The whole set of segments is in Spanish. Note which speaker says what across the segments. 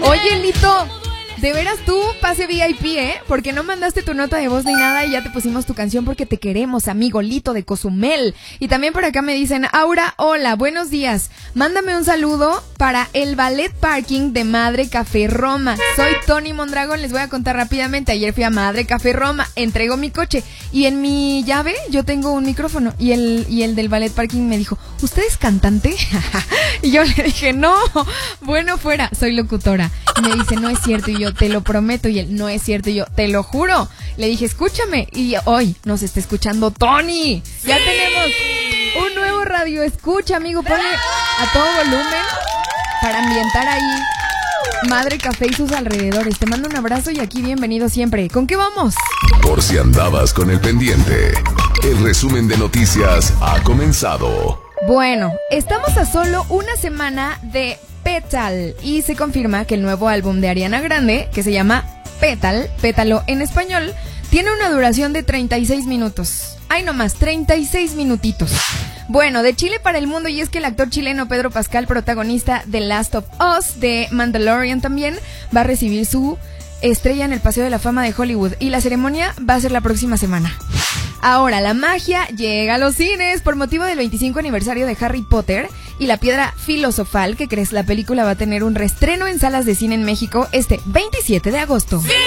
Speaker 1: Oye, Lito, de veras tú, pase VIP, porque no mandaste tu nota de voz ni nada y ya te pusimos tu canción porque te queremos, amigo Lito de Cozumel. Y también por acá me dicen, Aura, hola, buenos días. Mándame un saludo para el Ballet Parking de Madre Café Roma. Soy Tony Mondragón, les voy a contar rápidamente. Ayer fui a Madre Café Roma, entrego mi coche y en mi llave yo tengo un micrófono y el del Ballet Parking me dijo, ¿usted es cantante? Y yo le dije, no, bueno fuera, soy locutora. Y me dice, no es cierto, y yo, te lo prometo, y él, no es cierto, y yo, te lo juro. Le dije, escúchame, y hoy nos está escuchando Tony. Ya tenemos un nuevo radio escucha, amigo, ponle a todo volumen para ambientar ahí Madre Café y sus alrededores. Te mando un abrazo y aquí bienvenido siempre. ¿Con qué vamos?
Speaker 2: Por si andabas con el pendiente, el resumen de noticias ha comenzado.
Speaker 1: Bueno, estamos a solo una semana de Pétal y se confirma que el nuevo álbum de Ariana Grande, que se llama Pétalo en español, tiene una duración de 36 minutos. Ay, no más, 36 minutitos. Bueno, de Chile para el mundo, y es que el actor chileno Pedro Pascal, protagonista de Last of Us, de Mandalorian también, va a recibir su estrella en el Paseo de la Fama de Hollywood y la ceremonia va a ser la próxima semana. Ahora, la magia llega a los cines por motivo del 25 aniversario de Harry Potter y la Piedra Filosofal. ¿Qué crees? La película va a tener un reestreno en salas de cine en México este 27 de agosto. ¡Sí!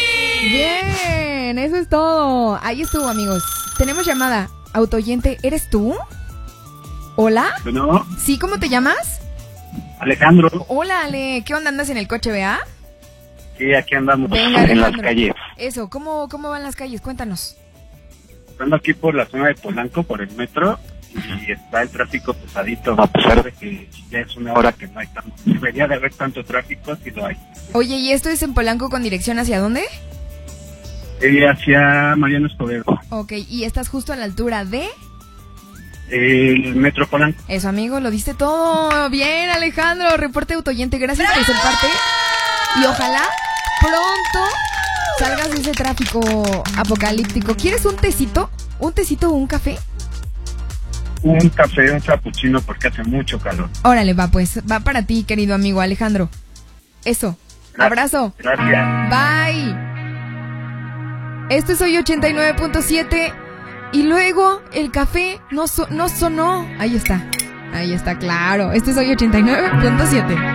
Speaker 1: Bien, eso es todo. Ahí estuvo, amigos. Tenemos llamada. Autoyente, ¿eres tú? ¿Hola?
Speaker 3: ¿No?
Speaker 1: ¿Sí? ¿Cómo te llamas?
Speaker 3: Alejandro.
Speaker 1: Hola, Ale. ¿Qué onda? ¿Andas en el coche, vea?
Speaker 3: Sí, aquí andamos.
Speaker 1: Venga,
Speaker 3: en las
Speaker 1: Alejandro.
Speaker 3: calles.
Speaker 1: Eso, ¿cómo van las calles? Cuéntanos.
Speaker 3: Ando aquí por la zona de Polanco, por el metro, y está el tráfico pesadito, a pesar de que ya es una hora que no hay tanto. Debería de haber tanto tráfico, si lo hay.
Speaker 1: Oye, ¿y esto es en Polanco con dirección hacia dónde?
Speaker 3: Hacia Mariano Escobedo.
Speaker 1: Ok, y estás justo a la altura de...
Speaker 3: El metro Polanco.
Speaker 1: Eso, amigo, lo diste todo. Bien, Alejandro, reporte autoyente. Gracias por ser parte. Y ojalá pronto salgas de ese tráfico apocalíptico. ¿Quieres un tecito? ¿Un tecito o un café?
Speaker 3: Un café, un cappuccino, porque hace mucho calor.
Speaker 1: Órale, va pues. Va para ti, querido amigo Alejandro. Eso.
Speaker 3: Gracias.
Speaker 1: Abrazo.
Speaker 3: Gracias.
Speaker 1: Bye. Esto es Hoy 89.7. Y luego el café no sonó. Ahí está, claro. Esto es Hoy 89.7.